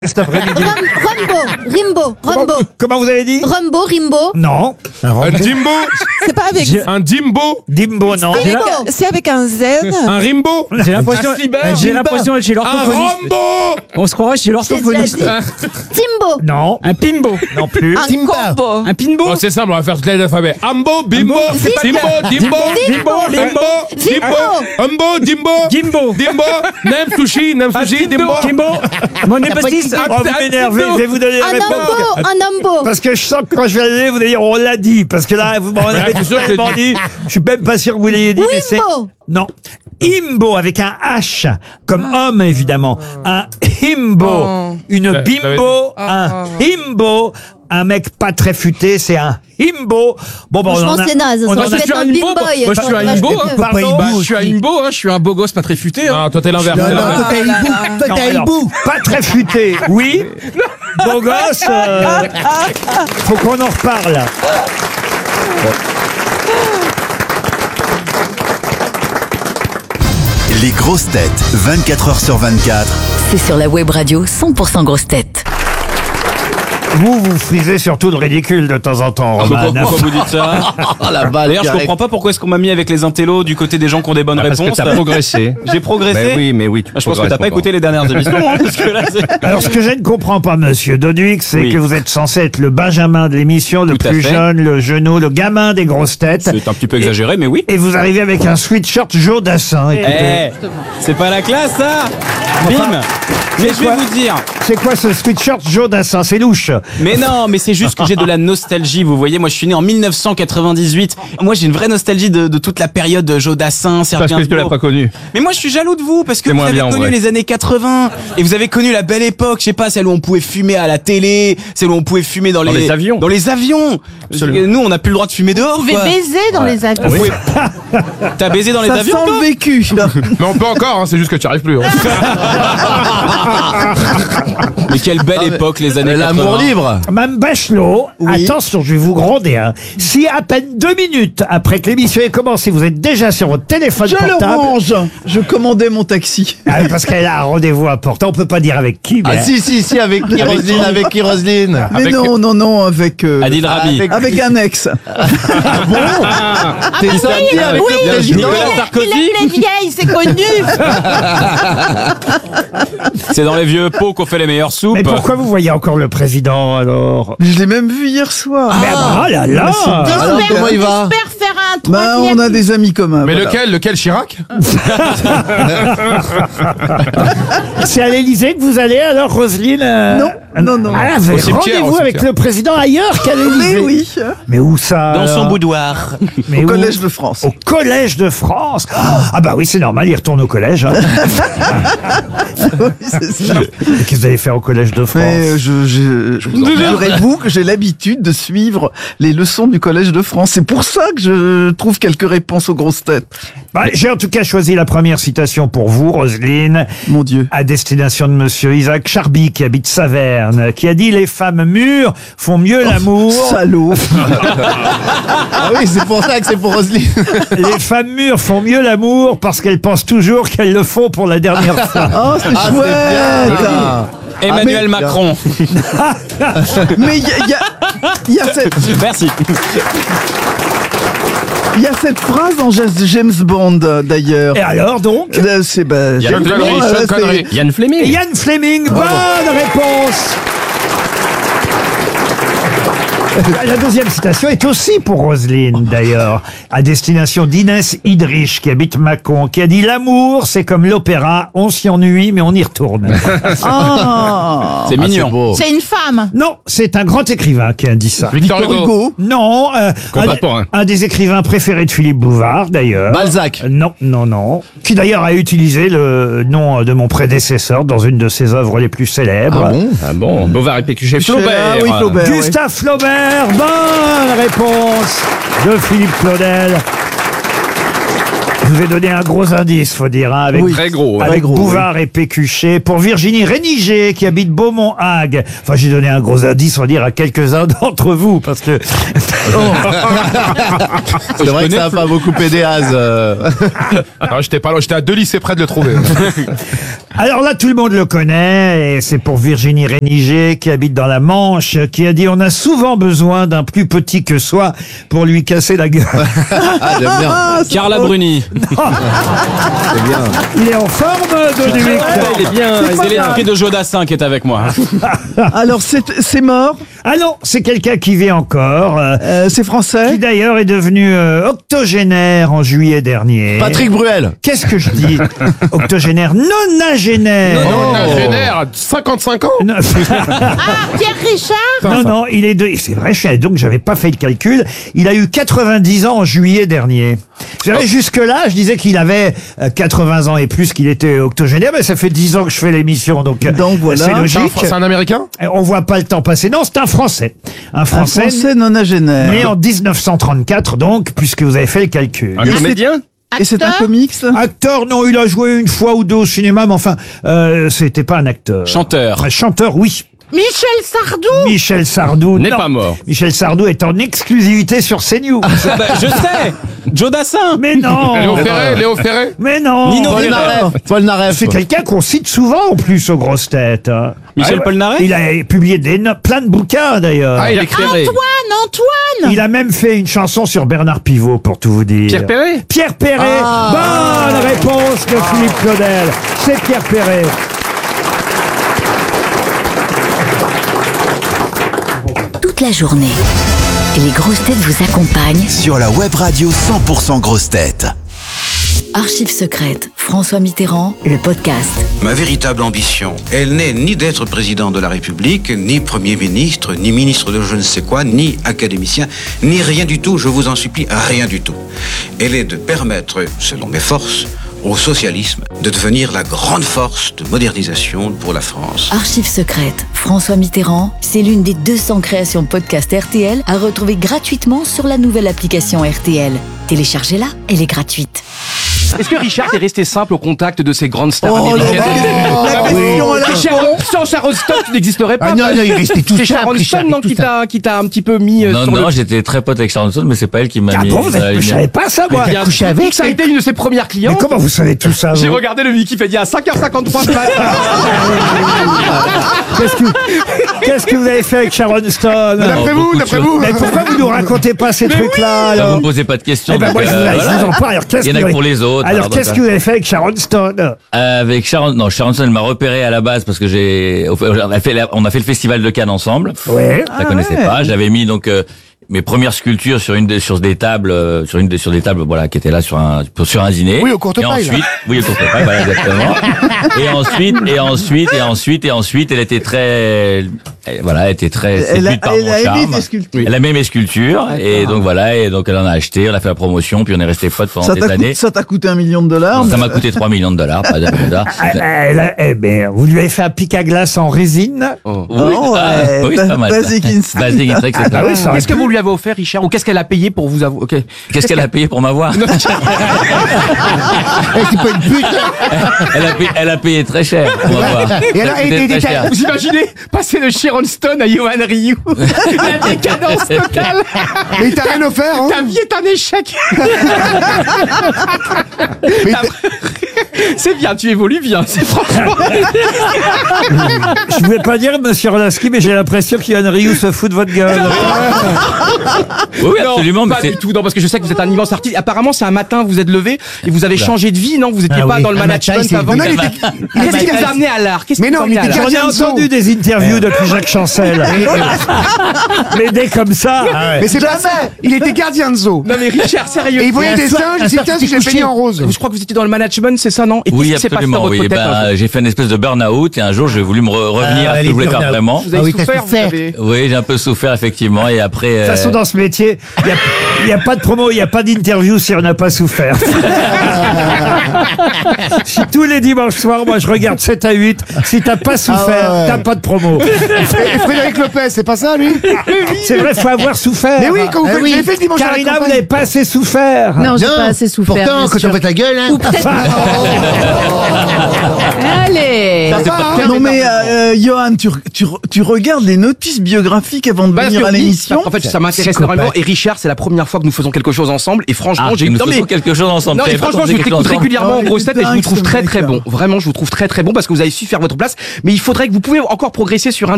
cet après-midi. Rimbaud. Comment vous avez dit? Rimbaud. Non. Un Dimbo. C'est pas avec. Un Dimbo. Dimbo, non. C'est avec un Z. Un Rimbo. J'ai l'impression d'être chez Un l'orthophoniste. Rambo. On se croirait chez l'orthophoniste. Timbo. Non. Un pimbo. Non plus. Un corbeau. Un pinbo. Oh, c'est simple, on va faire toutes les alphabets. Ambo, Bimbo, Dimbo, Dimbo, Dimbo, Dimbo, Dimbo, Ambo, Dimbo, Gimbo. Dimbo, Nem Sushi, Dimbo. Kimbo. Mon épousiste. Oh, vous m'énervez, je vais vous donner la réponse. Un ambo. Parce que je sens que quand je vais aller, vous allez dire on l'a dit. Parce que là, vous m'en avez c'est sûr que tellement dit. Je suis même pas sûr que vous l'ayez dit. Mais c'est... Wimbo. Non. Imbo avec un H. Comme homme, évidemment. Un himbo. Une bimbo. Un himbo. Un mec pas très futé, c'est un himbo. Bon, on Franchement, en a... c'est naze. on Ça en doit a- être un bimboy. Moi, je suis un Imbo, hein. Pardon. Je suis un Imbo, je suis un beau gosse pas très futé. Ah, toi t'es l'inverse. Non, alors, pas très futé, oui. Beau gosse, faut qu'on en reparle. Les grosses têtes, 24 heures sur 24. C'est sur la web radio 100% grosses têtes. Vous frisez surtout le ridicule de temps en temps, Roman. Pourquoi vous dites ça? D'ailleurs, je comprends pas pourquoi est-ce qu'on m'a mis avec les intellos du côté des gens qui ont des bonnes Parce que réponses. t'as progressé. J'ai progressé. Mais oui, tu Je pense que t'as pas écouté les dernières émissions, hein, parce que là, c'est... Alors, ce que je ne comprends pas, monsieur Doduix, c'est Oui. que vous êtes censé être le Benjamin de l'émission, le Tout à plus fait. jeune, le genou, le gamin des grosses têtes. C'est un petit peu exagéré, mais oui. Et vous arrivez avec un sweatshirt Joe Dassin. Écoutez. C'est pas la classe, ça. Bim. Mais je vais quoi vous dire. C'est quoi ce sweatshirt Joe Dassin? C'est louche. Mais non, mais c'est juste que j'ai de la nostalgie, vous voyez. Moi, je suis né en 1998. Moi, j'ai une vraie nostalgie de toute la période Joe Dassin, Parce Sergei que tu l'as pas connu. Mais moi, je suis jaloux de vous parce que C'est vous moins avez bien, en connu vrai. les années 80 et vous avez connu la belle époque. Je sais pas, celle où on pouvait fumer à la télé, celle où on pouvait fumer dans les avions. Dans les avions. Absolument. Nous, on n'a plus le droit de fumer dehors. Vous pouvez quoi. baiser dans les avions. On pouvait- T'as baisé dans les avions, toi le vécu. Mais on peut encore, hein, c'est juste que tu arrives plus. Hein. Mais quelle belle époque, les années 80. L'amour libre. Mme Bachelot, attention, je vais vous gronder. Hein. Si à peine 2 minutes après que l'émission ait commencé, vous êtes déjà sur votre téléphone portable... Je commandais mon taxi. Ah oui, parce qu'elle a un rendez-vous important, on peut pas dire avec qui. Mais... Ah si, avec qui Roselyne, avec qui Roselyne? Mais non, avec... Adil Rabi. Avec un ex. T'es sorti avec le président. Nicolas Sarkozy. Les vieilles, c'est connu. C'est dans les vieux pots qu'on fait les meilleures soupes. Mais pourquoi vous voyez encore le président alors? Je l'ai même vu hier soir. Mais ah là là. Alors, comment il va? J'espère faire un Bah, troisième. on a des amis communs. Mais voilà. lequel Chirac? C'est à l'Élysée que vous allez alors, Roselyne? Non. Ah, vous avez Au cimetière, rendez-vous au avec cimetière. le président ailleurs qu'à l'Élysée? Mais oui, Mais où ça? Dans son alors boudoir. Mais au où? Collège de France. Au Collège de France. Ah bah oui, c'est normal, il retourne au collège. Hein. Oui, c'est ça. Qu'est-ce que vous allez faire au Collège de France? Mais figurez-vous que j'ai l'habitude de suivre les leçons du Collège de France. C'est pour ça que je trouve quelques réponses aux grosses têtes. Bah, j'ai en tout cas choisi la première citation pour vous, Roselyne, Mon Dieu. à destination de monsieur Isaac Charby, qui habite Saverne, qui a dit « Les femmes mûres font mieux l'amour. Salaud. Ah oui, c'est pour ça que c'est pour Roselyne. Les femmes mûres font mieux l'amour parce qu'elles pensent toujours qu'elles le font pour la dernière fois. Oh, c'est chouette. Emmanuel Macron. Mais il y a cette... Merci. Il y a cette phrase dans James Bond, d'ailleurs. Et alors donc C'est Sean Connery. Yann Fleming. Yann Fleming, bonne réponse. La deuxième citation est aussi pour Roselyne, d'ailleurs, à destination d'Inès Idrich, qui habite Mâcon, qui a dit « L'amour, c'est comme l'opéra, on s'y ennuie, mais on y retourne. C'est mignon. beau. C'est une femme. » Non, c'est un grand écrivain qui a dit ça. Victor Hugo. Non, Contemporain. un des écrivains préférés de Philippe Bouvard, d'ailleurs. Balzac. Non. Qui d'ailleurs a utilisé le nom de mon prédécesseur dans une de ses œuvres les plus célèbres. Ah bon. Bovard et Pécuchet. Ah oui, Flaubert. oui. Gustave Flaubert, bonne réponse de Philippe Claudel. Je vous ai donné un gros indice, faut dire, hein, avec, Très gros. ouais. avec Bouvard et Pécuchet. Pour Virginie Réniger, qui habite Beaumont-Hague. Enfin, j'ai donné un gros indice, on va dire, à quelques-uns d'entre vous, parce que... C'est vrai que ça n'a pas beaucoup aidé Az. Non, j'étais pas loin, j'étais à 2 lycées près de le trouver. Alors là, tout le monde le connaît, et c'est pour Virginie Réniger, qui habite dans la Manche, qui a dit « On a souvent besoin d'un plus petit que soi pour lui casser la gueule. Ah, j'aime bien. Carla Bruni. C'est bien. » Il est en forme, Dominique. Il est bien. C'est l'esprit de Jodassin qui est avec moi. Alors, c'est mort. Ah non, c'est quelqu'un qui vit encore, C'est français. qui d'ailleurs est devenu octogénaire en juillet dernier. Patrick Bruel. Qu'est-ce que je dis? Octogénaire, nonagénaire. Oh, un génère, 55 ans. Non, Pierre Richard. non, il est c'est vrai, donc j'avais pas fait le calcul. Il a eu 90 ans en juillet dernier. Vous savez, jusque-là, je disais qu'il avait 80 ans et plus qu'il était octogénaire, mais ça fait 10 ans que je fais l'émission, donc voilà. c'est logique. C'est un Américain? On voit pas le temps passer. Non, c'est un Français. Un Un Français, français nonagénaire. né en 1934, donc, puisque vous avez fait le calcul. Un comédien? Et c'est un comics. Acteur, non, il a joué une fois ou deux au cinéma, mais enfin, c'était pas un acteur. Chanteur. Chanteur, oui. Michel Sardou. Michel Sardou. N'est non. pas mort. Michel Sardou est en exclusivité sur CNews. Je sais. Jodassin. Mais non. Léo Ferré? Mais non. Nino Paul Rivera. Naref. Paul Naref. C'est quelqu'un qu'on cite souvent en plus aux grosses têtes. hein. Michel Polnareff. Il a publié plein de bouquins d'ailleurs. Ah, il est éclairé. Antoine. Il a même fait une chanson sur Bernard Pivot, pour tout vous dire. Pierre Perret? Pierre Perret. Bonne réponse de Philippe Claudel. C'est Pierre Perret. Toute la journée, les grosses têtes vous accompagnent. Sur la web radio 100% grosses têtes. Archives secrètes, François Mitterrand, le podcast. Ma véritable ambition, elle n'est ni d'être président de la République, ni Premier ministre, ni ministre de je ne sais quoi, ni académicien, ni rien du tout, je vous en supplie, rien du tout. Elle est de permettre, selon mes forces, au socialisme de devenir la grande force de modernisation pour la France. Archives secrètes, François Mitterrand, c'est l'une des 200 créations podcast RTL à retrouver gratuitement sur la nouvelle application RTL. Téléchargez-la, elle est gratuite. Est-ce que Richard est resté simple au contact de ces grandes stars américaines? Sans Sharon Stone, tu n'existerais pas. Ah non, il restait tout C'est simple, Sharon Richard, Stone, non, tout qui t'a un petit peu mis Non, sur non, le... j'étais très pote avec Sharon Stone, mais c'est pas elle qui m'a Ah mis. bon, dans la je lumière. savais pas ça, moi. Bien couché avec, ça a été une de ses premières Mais clientes. comment vous savez tout ça, J'ai vous regardé le Wiki fait à 5h53 ce matin. Qu'est-ce que vous avez fait avec Sharon Stone? D'après vous, Mais pourquoi vous nous racontez pas ces trucs-là, Vous alors? me posez pas de questions. Eh ben, donc, moi, je vous en parle. Alors, qu'est-ce Il y en a que que vous pour les autres. Alors, qu'est-ce que vous avez fait avec Sharon Stone? Avec Sharon, non, Sharon Stone elle m'a repéré à la base parce que on a fait le festival de Cannes ensemble. Ouais. Je la connaissais pas. J'avais mis donc mes premières sculptures sur des tables, voilà, qui étaient là sur un dîner. Oui, au Courtepaille, Et ensuite, oui, au Courtepaille, voilà, exactement. et ensuite, elle était très séduite par mon a aimé charme. tes sculptures. Elle a aimé mes sculptures et donc voilà, et donc elle en a acheté, on a fait la promotion, puis on est resté potes pendant des années. Ça t'a coûté $1 million. Ça m'a coûté $3 millions, pas de hasard. Vous lui avez fait un pic à glace en résine? Oui, ouais, oui, c'est pas mal. Basic Instinct. Basic Instinct, c'est Ah oui, ça aurait Qu'est-ce que vous lui avez offert, Richard? Ou qu'est-ce qu'elle a payé pour vous avoir? Ok. Qu'est-ce qu'elle a payé pour m'avoir? C'est pas une pute. Elle a payé très cher pour m'avoir. Et alors, C'était très cher. Vous imaginez passer de Sharon Stone à Johan Rioux? La décadence totale. Mais il t'a rien offert, hein? Ta vie est un échec. C'est bien, tu évolues bien. C'est franchement. Je ne vais pas dire, monsieur Rolaski, mais j'ai l'impression qu'Yann Rioux se fout de votre gueule. Oui, absolument. Pas du tout, non, parce que je sais que vous êtes un immense artiste. Apparemment, c'est un matin, vous êtes levé et vous avez changé de vie, non? Vous n'étiez Ah pas oui. dans le management avant. Non, il était- Qu'est-ce qui vous a amené à l'art? Qu'est-ce qui Mais non, vous a il amené à était l'art? J'en ai Gardien de entendu des interviews depuis Jacques Chancel. Mais dès comme ça. Mais c'est pas ça. Il était gardien de zoo. Non mais Richard, sérieux. Et il voyait des singes, il disait tiens, si je les peignais en rose. Je crois que vous étiez dans le management, c'est ça, non? an. Et Oui, qu'est-ce qui s'est passé dans absolument. votre Oui. tête un jour J'ai fait une espèce de burn-out et un jour j'ai voulu me revenir à ce que je voulais faire vraiment. Vous avez souffert, vous avez... Oui, j'ai un peu souffert effectivement et après. De toute façon, dans ce métier, il n'y a pas de promo, il n'y a pas d'interview si on n'a pas souffert. Si tous les dimanches soirs, moi je regarde 7 à 8, si t'as pas souffert, t'as pas de promo. Et Frédéric Lopez, c'est pas ça, lui? C'est vrai, faut avoir souffert. Mais oui, quand vous faites, j'ai fait le dimanche à la Carina, vous campagne. n'avez pas assez souffert. Non, j'ai pas assez souffert. Pourtant, bien quand sûr. on fait la gueule, hein. Ou peut-être. Allez. Ça va, hein. Non mais Johan, tu regardes les notices biographiques avant de venir à l'émission? En fait, ça m'intéresse énormément. Et Richard, c'est la première fois que nous faisons quelque chose ensemble. Et franchement, j'ai eu quelque chose ensemble. Non, et franchement, je vous écoute régulièrement en grosses têtes et je vous trouve très ce très mec, bon. Vraiment, je vous trouve très très bon parce que vous avez su faire votre place. Mais il faudrait que vous pouvez encore progresser sur un